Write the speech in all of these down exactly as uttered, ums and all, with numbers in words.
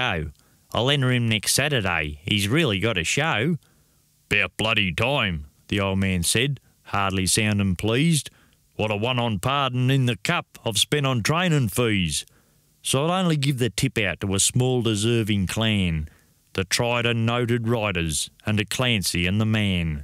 go. I'll enter him next Saturday. He's really got a show." "About bloody time," the old man said, hardly sounding pleased. "What a one-on pardon in the cup I've spent on training fees." So I'd only give the tip out to a small deserving clan, the tried and noted riders, and to Clancy and the man.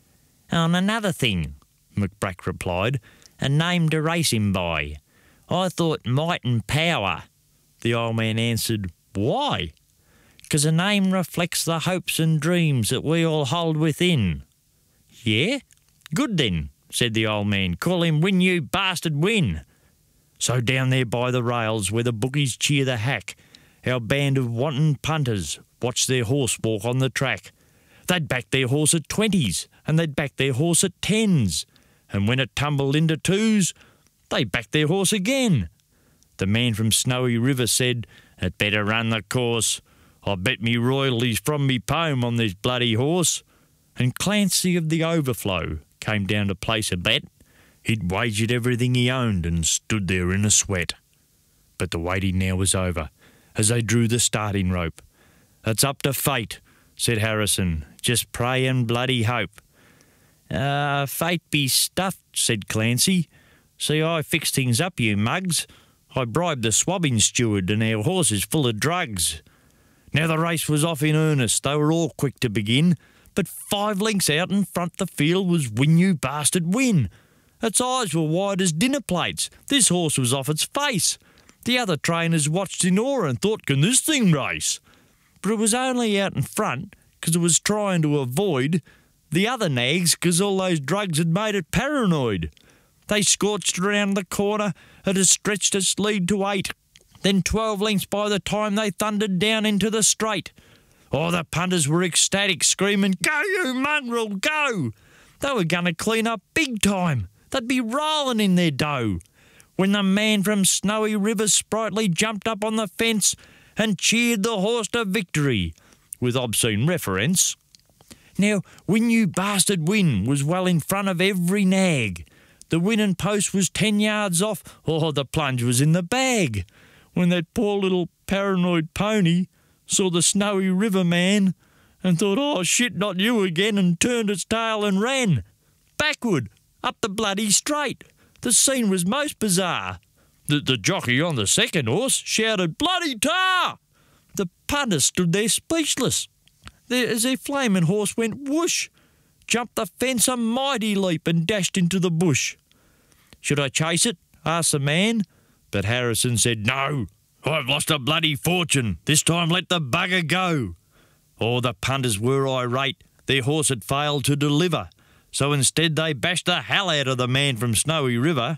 "And another thing," McBrack replied, "a name to race him by. I thought might and power." The old man answered, "Why?" "'Cause a name reflects the hopes and dreams that we all hold within." "Yeah? Good then," said the old man. "Call him Win You Bastard Win." So down there by the rails where the bookies cheer the hack, our band of wanton punters watched their horse walk on the track. They'd back their horse at twenties, and they'd back their horse at tens, and when it tumbled into twos, they backed their horse again. The man from Snowy River said, "It better run the course. I bet me royalties from me poem on this bloody horse." And Clancy of the Overflow came down to place a bet. He'd wagered everything he owned and stood there in a sweat. But the waiting now was over as they drew the starting rope. "It's up to fate," said Harrison. "Just pray and bloody hope." "Ah, uh, fate be stuffed," said Clancy. "See, I fixed things up, you mugs. I bribed the swabbing steward and our horse is full of drugs." Now the race was off in earnest. They were all quick to begin, but five lengths out in front the field was Win You Bastard Win. Its eyes were wide as dinner plates. This horse was off its face. The other trainers watched in awe and thought, "Can this thing race?" But it was only out in front because it was trying to avoid the other nags because all those drugs had made it paranoid. They scorched around the corner. It had stretched its lead to eight, then twelve lengths by the time they thundered down into the straight. Oh, the punters were ecstatic, screaming, "Go, you mongrel, go!" They were going to clean up big time. They'd be rolling in their dough. When the man from Snowy River sprightly jumped up on the fence and cheered the horse to victory, with obscene reference. Now, Win You Bastard Win was well in front of every nag. The winning post was ten yards off. Oh, the plunge was in the bag. When that poor little paranoid pony saw the Snowy River man and thought, "Oh, shit, not you again," and turned its tail and ran. Backward, up the bloody straight. The scene was most bizarre. The, the jockey on the second horse shouted, "Bloody tar!" The punter stood there speechless. There, as their flaming horse went whoosh, jumped the fence a mighty leap and dashed into the bush. "Should I chase it?" asked the man. But Harrison said, "No, I've lost a bloody fortune. This time let the bugger go." Oh, the punters were irate. Their horse had failed to deliver. So instead they bashed the hell out of the man from Snowy River.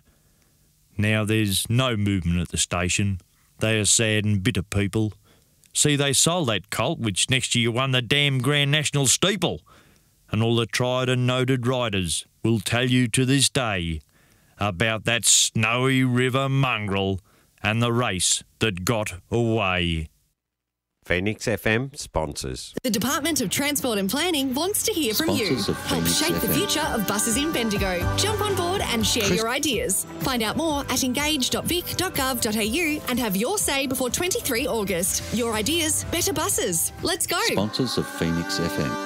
Now there's no movement at the station. They are sad and bitter people. See, they sold that colt which next year won the damn Grand National Steeple. And all the tried and noted riders will tell you to this day about that Snowy River mongrel and the race that got away. Phoenix F M sponsors. The Department of Transport and Planning wants to hear from Sponsors you. of Help Phoenix shape F the M. future of buses in Bendigo. Jump on board and share Chris- your ideas. Find out more at engage dot vic dot gov dot a u and have your say before twenty-three August. Your ideas, better buses. Let's go. Sponsors of Phoenix F M.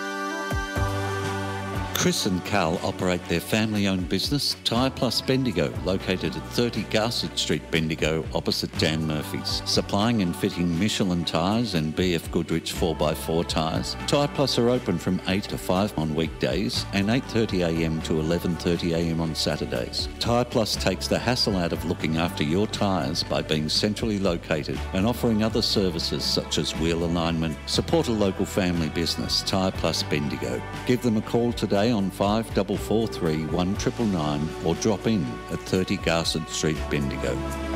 Chris and Carl operate their family-owned business, Tyre Plus Bendigo, located at thirty Garsett Street, Bendigo, opposite Dan Murphy's. Supplying and fitting Michelin tyres and B F Goodrich four by four tyres. Tyre Plus are open from eight to five on weekdays and eight thirty a m to eleven thirty a m on Saturdays. Tyre Plus takes the hassle out of looking after your tyres by being centrally located and offering other services such as wheel alignment. Support a local family business, Tyre Plus Bendigo. Give them a call today on five four four three, one nine nine nine or drop in at thirty Garsett Street, Bendigo.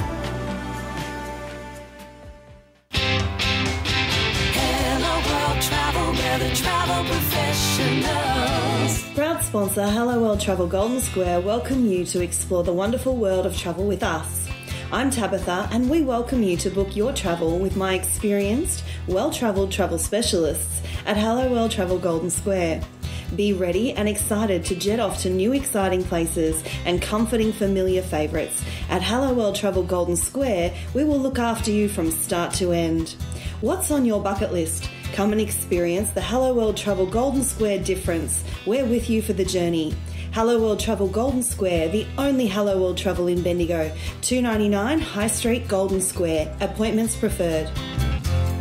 Hello World Travel, we're the travel professionals. Proud sponsor Hello World Travel Golden Square welcome you to explore the wonderful world of travel with us. I'm Tabitha and we welcome you to book your travel with my experienced, well-travelled travel specialists at Hello World Travel Golden Square. Be ready and excited to jet off to new exciting places and comforting familiar favourites. At Hello World Travel Golden Square, we will look after you from start to end. What's on your bucket list? Come and experience the Hello World Travel Golden Square difference. We're with you for the journey. Hello World Travel Golden Square, the only Hello World Travel in Bendigo. two ninety-nine High Street, Golden Square. Appointments preferred.